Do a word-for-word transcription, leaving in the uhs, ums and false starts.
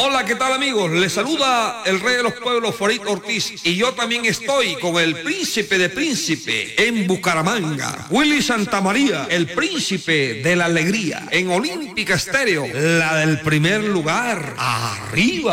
Hola, ¿qué tal, amigos? Les saluda el rey de los pueblos, Farid Ortiz, y yo también estoy con el príncipe de príncipe en Bucaramanga, Willy Santamaría, el príncipe de la alegría, en Olímpica Estéreo, la del primer lugar, arriba.